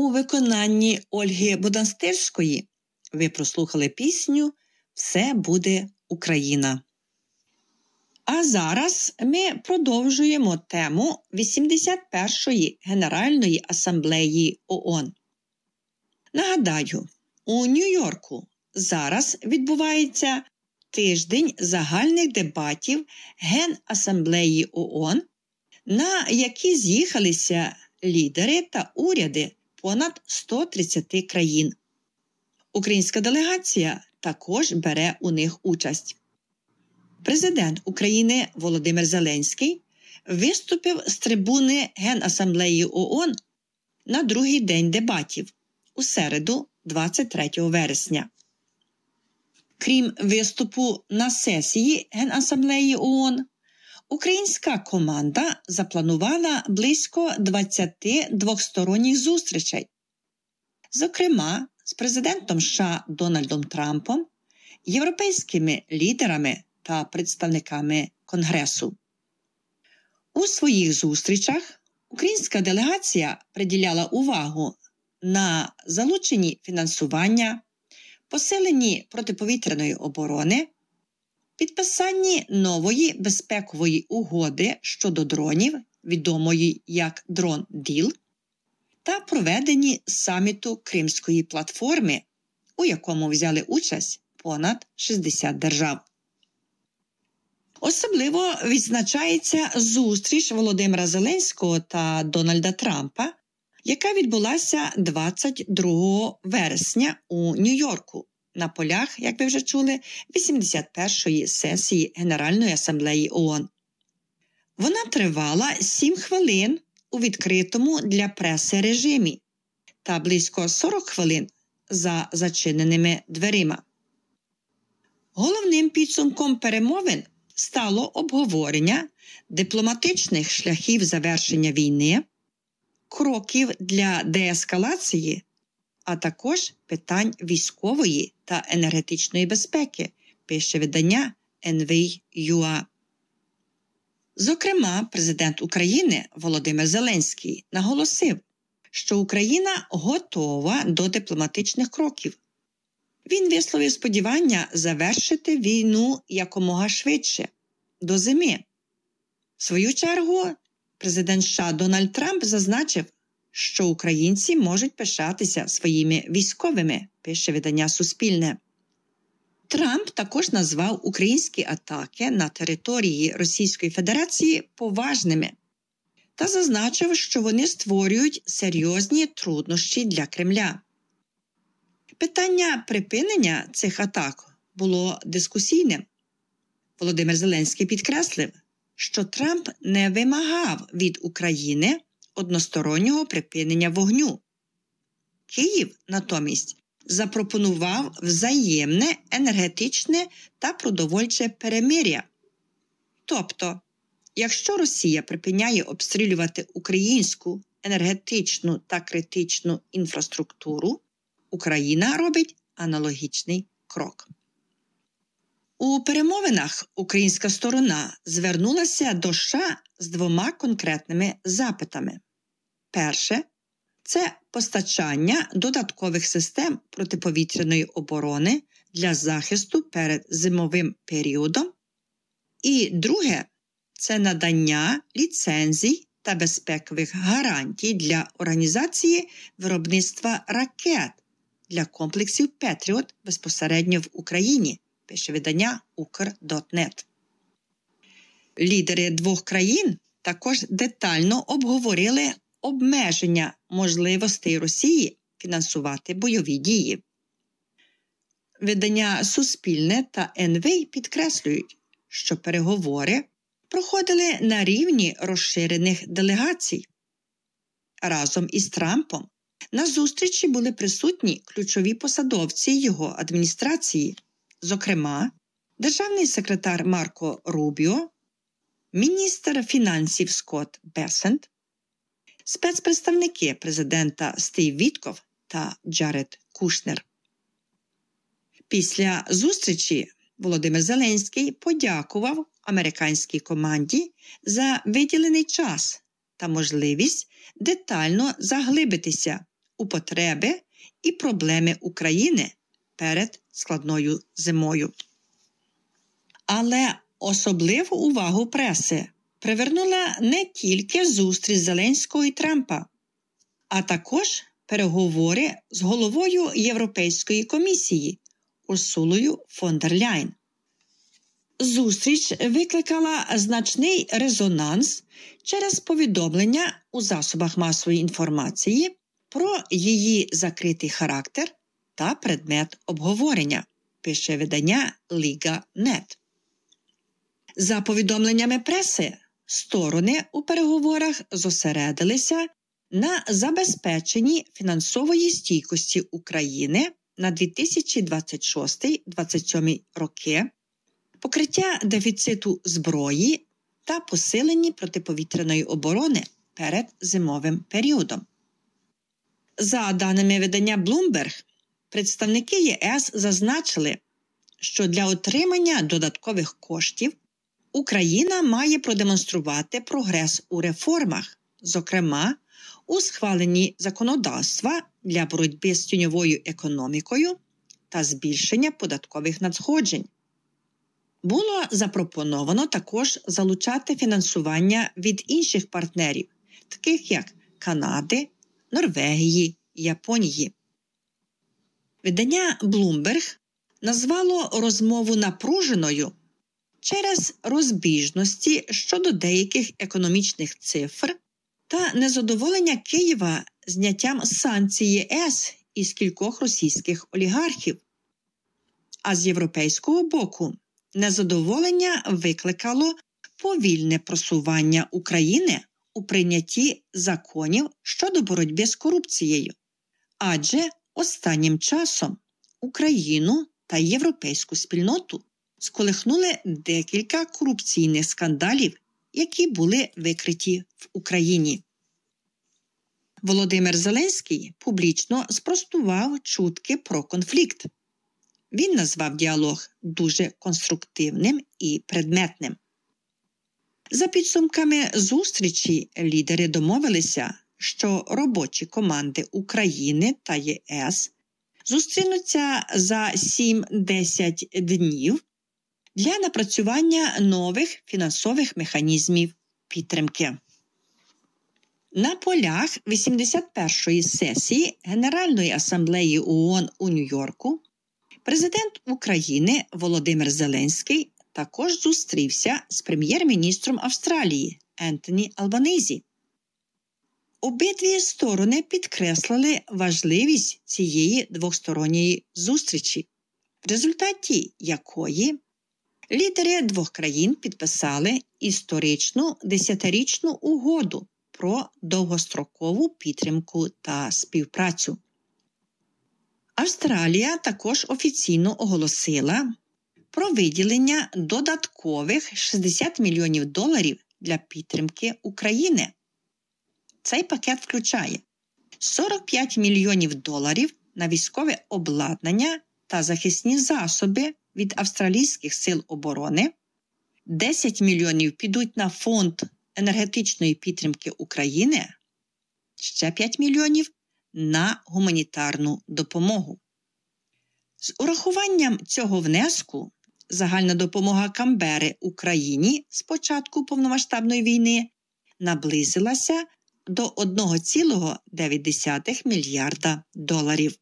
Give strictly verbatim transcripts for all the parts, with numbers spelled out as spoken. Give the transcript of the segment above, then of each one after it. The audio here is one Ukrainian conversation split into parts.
У виконанні Ольги Боднастирської ви прослухали пісню «Все буде Україна». А зараз ми продовжуємо тему вісімдесят першої Генеральної асамблеї ООН. Нагадаю, у Нью-Йорку зараз відбувається тиждень загальних дебатів Генасамблеї ООН, на які з'їхалися лідери та уряди понад ста тридцяти країн. Українська делегація також бере у них участь. Президент України Володимир Зеленський виступив з трибуни Генасамблеї ООН на другий день дебатів у середу, двадцять третього вересня. Крім виступу на сесії Генасамблеї ООН, українська команда запланувала близько двадцяти двосторонніх зустрічей, зокрема з президентом США Дональдом Трампом, європейськими лідерами та представниками Конгресу. У своїх зустрічах українська делегація приділяла увагу на залученні фінансування, посиленні протиповітряної оборони, підписанні нової безпекової угоди щодо дронів, відомої як «Дрон-діл», та проведенні саміту Кримської платформи, у якому взяли участь понад шістдесят держав. Особливо відзначається зустріч Володимира Зеленського та Дональда Трампа, яка відбулася двадцять другого вересня у Нью-Йорку на полях, як ви вже чули, вісімдесят першої сесії Генеральної асамблеї ООН. Вона тривала сім хвилин у відкритому для преси режимі та близько сорок хвилин за зачиненими дверима. Головним підсумком перемовин стало обговорення дипломатичних шляхів завершення війни, кроків для деескалації, а також питань військової та енергетичної безпеки, пише видання ен ве ай точка ю а. Зокрема, президент України Володимир Зеленський наголосив, що Україна готова до дипломатичних кроків. Він висловив сподівання завершити війну якомога швидше, до зими. В свою чергу, президент США Дональд Трамп зазначив, що українці можуть пишатися своїми військовими, пише видання «Суспільне». Трамп також назвав українські атаки на території Російської Федерації поважними та зазначив, що вони створюють серйозні труднощі для Кремля. Питання припинення цих атак було дискусійним. Володимир Зеленський підкреслив, що Трамп не вимагав від України одностороннього припинення вогню. Київ, натомість, запропонував взаємне енергетичне та продовольче перемир'я. Тобто, якщо Росія припиняє обстрілювати українську енергетичну та критичну інфраструктуру, Україна робить аналогічний крок. У перемовинах українська сторона звернулася до США з двома конкретними запитами. Перше – це постачання додаткових систем протиповітряної оборони для захисту перед зимовим періодом. І друге – це надання ліцензій та безпекових гарантій для організації виробництва ракет для комплексів «Петріот» безпосередньо в Україні, пише видання укр крапка нет. Лідери двох країн також детально обговорили обмеження можливостей Росії фінансувати бойові дії. Видання «Суспільне» та ен ве ай підкреслюють, що переговори проходили на рівні розширених делегацій. Разом із Трампом на зустрічі були присутні ключові посадовці його адміністрації, зокрема, державний секретар Марко Рубіо, міністр фінансів Скотт Бессент, спецпредставники президента Стів Вітков та Джаред Кушнер. Після зустрічі Володимир Зеленський подякував американській команді за виділений час та можливість детально заглибитися у потреби і проблеми України перед складною зимою. Але особливу увагу преси привернула не тільки зустріч Зеленського і Трампа, а також переговори з головою Європейської комісії Урсулою фон дер Ляйн. Зустріч викликала значний резонанс через повідомлення у засобах масової інформації про її закритий характер та предмет обговорення, пише видання Liga точка нет. За повідомленнями преси, сторони у переговорах зосередилися на забезпеченні фінансової стійкості України на дві тисячі двадцять шостий - двадцять сьомий роки, покриття дефіциту зброї та посиленні протиповітряної оборони перед зимовим періодом. За даними видання Bloomberg, представники ЄС зазначили, що для отримання додаткових коштів Україна має продемонструвати прогрес у реформах, зокрема, у схваленні законодавства для боротьби з тіньовою економікою та збільшення податкових надходжень. Було запропоновано також залучати фінансування від інших партнерів, таких як Канади, Норвегії, Японії. Видання Bloomberg назвало розмову напруженою через розбіжності щодо деяких економічних цифр та незадоволення Києва зняттям санкцій ЄС із кількох російських олігархів. А з європейського боку незадоволення викликало повільне просування України у прийнятті законів щодо боротьби з корупцією, адже останнім часом Україну та європейську спільноту сколихнули декілька корупційних скандалів, які були викриті в Україні. Володимир Зеленський публічно спростував чутки про конфлікт. Він назвав діалог дуже конструктивним і предметним. За підсумками зустрічі лідери домовилися, що робочі команди України та ЄС зустрінуться за сім-десять днів для напрацювання нових фінансових механізмів підтримки. На полях вісімдесят першої сесії Генеральної асамблеї ООН у Нью-Йорку президент України Володимир Зеленський також зустрівся з прем'єр-міністром Австралії Ентоні Албанізі. Обидві сторони підкреслили важливість цієї двосторонньої зустрічі, в результаті якої лідери двох країн підписали історичну десятирічну угоду про довгострокову підтримку та співпрацю. Австралія також офіційно оголосила про виділення додаткових шістдесят мільйонів доларів для підтримки України. Цей пакет включає сорок п'ять мільйонів доларів на військове обладнання та захисні засоби від австралійських сил оборони, десять мільйонів підуть на фонд енергетичної підтримки України, ще п'ять мільйонів на гуманітарну допомогу. З урахуванням цього внеску загальна допомога Канберри Україні з початку повномасштабної війни наблизилася до один цілих дев'ять десятих мільярда доларів.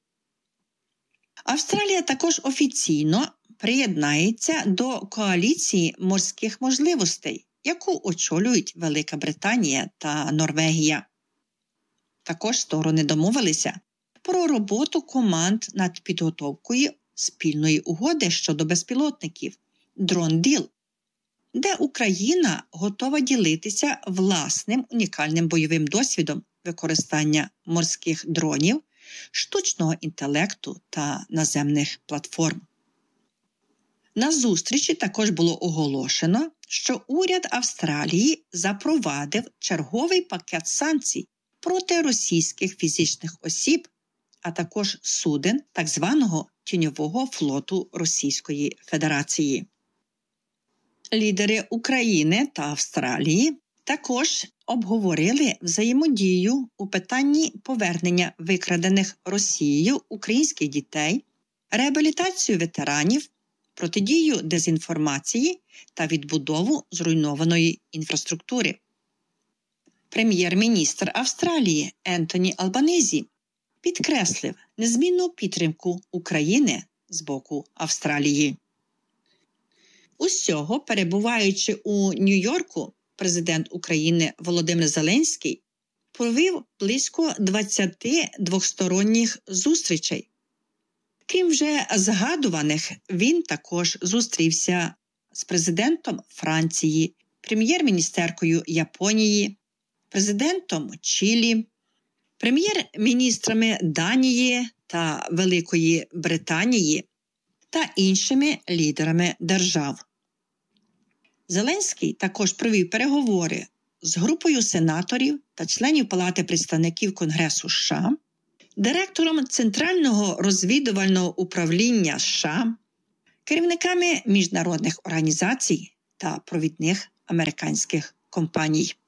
Австралія також офіційно приєднається до коаліції морських можливостей, яку очолюють Велика Британія та Норвегія. Також сторони домовилися про роботу команд над підготовкою спільної угоди щодо безпілотників «Дрон Діл», де Україна готова ділитися власним унікальним бойовим досвідом використання морських дронів, штучного інтелекту та наземних платформ. На зустрічі також було оголошено, що уряд Австралії запровадив черговий пакет санкцій проти російських фізичних осіб, а також суден так званого тіньового флоту Російської Федерації. Лідери України та Австралії Також обговорили взаємодію у питанні повернення викрадених Росією українських дітей, реабілітацію ветеранів, протидію дезінформації та відбудову зруйнованої інфраструктури. Прем'єр-міністр Австралії Ентоні Албанезі підкреслив незмінну підтримку України з боку Австралії. Усього, перебуваючи у Нью-Йорку, президент України Володимир Зеленський провів близько двадцяти двосторонніх зустрічей. Крім вже згадуваних, він також зустрівся з президентом Франції, прем'єр-міністеркою Японії, президентом Чилі, прем'єр-міністрами Данії та Великої Британії та іншими лідерами держав. Зеленський також провів переговори з групою сенаторів та членів Палати представників Конгресу США, директором Центрального розвідувального управління США, керівниками міжнародних організацій та провідних американських компаній.